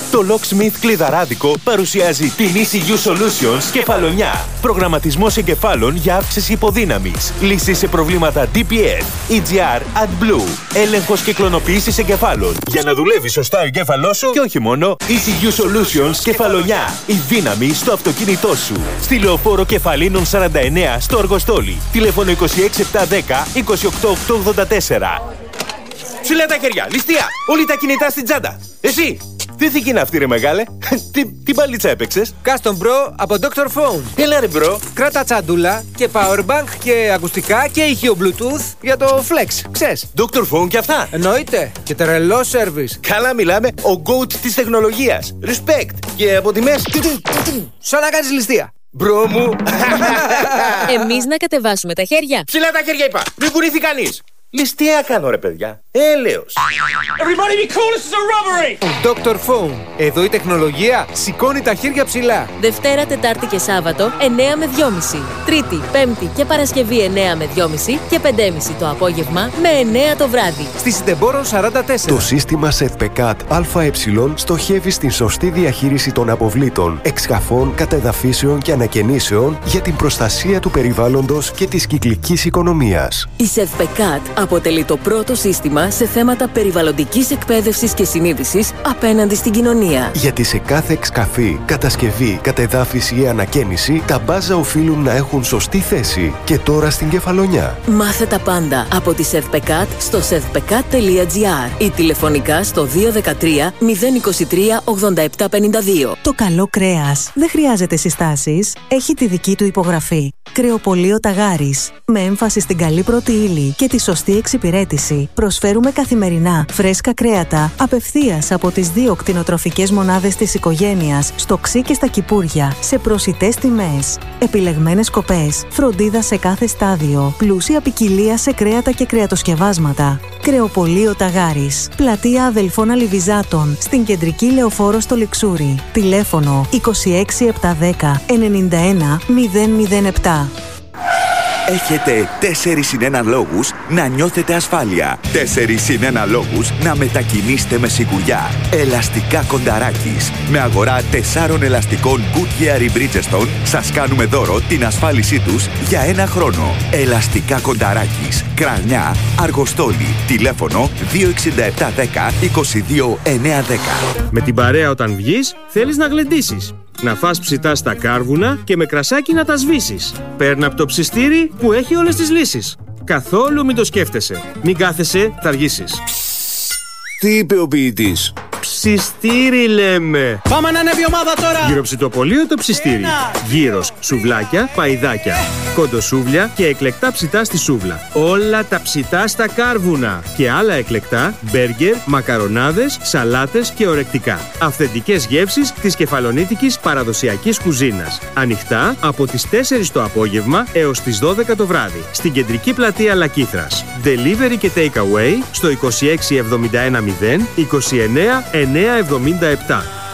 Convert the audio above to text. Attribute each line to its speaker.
Speaker 1: Το Locksmith Κλειδαράδικο παρουσιάζει την ECU Solutions Κεφαλονιά. Προγραμματισμός εγκεφάλων για αύξηση υποδύναμης. Λύσεις σε προβλήματα DPN, EGR, AdBlue. Έλεγχος και κλωνοποίησης εγκεφάλων. Για να δουλεύει σωστά ο εγκέφαλός σου και όχι μόνο. ECU Solutions Κεφαλονιά. Η δύναμη στο αυτοκίνητό σου. Στη Λεωφόρο Κεφαλίνων 49 στο Αργοστόλι. Τηλέφωνο 26710 28884. Ψηλά τα χέρια, ληστεία! Όλοι τα κινητά στην τσάντα. Εσύ! Τι θήκη είναι αυτή, ρε μεγάλε? Τι μπαλίτσα έπαιξες?
Speaker 2: Custom Bro από Dr. Phone.
Speaker 1: Έλα, ρε μπρο.
Speaker 2: Κράτα τσαντούλα και powerbank και ακουστικά και ηχείο Bluetooth για το Flex, ξέρεις.
Speaker 1: Dr. Phone και αυτά.
Speaker 2: Εννοείται. Και τρελό service.
Speaker 1: Καλά μιλάμε, ο GOAT της τεχνολογίας. Respect. Και από τιμές.
Speaker 2: Σαν να κάνεις ληστεία.
Speaker 1: Μπρο μου.
Speaker 3: Εμείς να κατεβάσουμε τα χέρια.
Speaker 1: Ψηλά τα χέρια είπα. Μην κουνήθει κανείς. Ληστεία κάνω, ρε παιδιά. Έλεος.
Speaker 4: Everybody be cool, this is a robbery!
Speaker 2: Dr. Phone. Εδώ η τεχνολογία σηκώνει τα χέρια ψηλά.
Speaker 3: Δευτέρα, Τετάρτη και Σάββατο 9 με 2.30. Τρίτη, Πέμπτη και Παρασκευή 9 με 2.30 και 5.30 το απόγευμα με 9 το βράδυ.
Speaker 2: Στη Συντεμπόρων 44.
Speaker 5: Το σύστημα SEVPECAT ΑΕ στοχεύει στην σωστή διαχείριση των αποβλήτων, εξκαφών, κατεδαφίσεων και ανακαινήσεων για την προστασία του περιβάλλοντος και της κυκλικής οικονομίας.
Speaker 6: Η SEVPECAT αποτελεί το πρώτο σύστημα σε θέματα περιβαλλοντικής εκπαίδευσης και συνείδησης απέναντι στην κοινωνία.
Speaker 5: Γιατί σε κάθε εξκαφή, κατασκευή, κατεδάφιση ή ανακαίνιση, τα μπάζα οφείλουν να έχουν σωστή θέση. Και τώρα στην Κεφαλονιά.
Speaker 6: Μάθε τα πάντα από τη SEVPECAT στο sevpecat.gr ή τηλεφωνικά στο 213 023 8752.
Speaker 7: Το καλό κρέας δεν χρειάζεται συστάσεις, έχει τη δική του υπογραφή. Κρεοπωλείο Ταγάρης. Με έμφαση στην καλή πρώτη ύλη και τη σωστή εξυπηρέτηση, προσφέρουμε καθημερινά φρέσκα κρέατα απευθείας από τις 2 κτηνοτροφικές μονάδες της οικογένειας, στο Ξύ και στα Κυπούρια, σε προσιτές τιμές. Επιλεγμένες κοπές, φροντίδα σε κάθε στάδιο, πλούσια ποικιλία σε κρέατα και κρεατοσκευάσματα. Κρεοπωλείο Ταγάρης. Πλατεία Αδελφών Αλιβιζάτων, στην κεντρική Λεωφόρο στο Λιξούρι. Τηλέφωνο 26710 91 007.
Speaker 8: Έχετε 4-1 λόγους να νιώθετε ασφάλεια. 4-1 λόγους να μετακινήσετε με σιγουριά. Ελαστικά Κονταράκης. Με αγορά 4 ελαστικών Goodyear ή Bridgestone σας κάνουμε δώρο την ασφάλισή τους για 1 χρόνο. Ελαστικά Κονταράκης. Κρανιά, Αργοστόλι. Τηλέφωνο 26710 22 910.
Speaker 9: Με την παρέα όταν βγεις, θέλεις να γλεντήσεις. Να φας ψητά στα κάρβουνα και με κρασάκι να τα σβήσεις. Παίρνε από το ψιστήρι που έχει όλες τις λύσεις. Καθόλου μην το σκέφτεσαι. Μην κάθεσαι, θα αργήσεις.
Speaker 5: Τι είπε ο ποιητής?
Speaker 9: Ψιστήρι λέμε.
Speaker 4: Πάμε να ανέβει η ομάδα τώρα!
Speaker 9: Γυροψητοπωλείο το ψιστήρι. Γύρος, σουβλάκια, παϊδάκια. Κοντοσούβλια και εκλεκτά ψητά στη σούβλα. Όλα τα ψητά στα κάρβουνα. Και άλλα εκλεκτά, μπέργκερ, μακαρονάδες, σαλάτες και ορεκτικά. Αυθεντικές γεύσεις της κεφαλονίτικης παραδοσιακής κουζίνας. Ανοιχτά από τις 4 το απόγευμα έως τις 12 το βράδυ. Στην κεντρική πλατεία Λακήθρας. Delivery και take away στο 26710 29 977.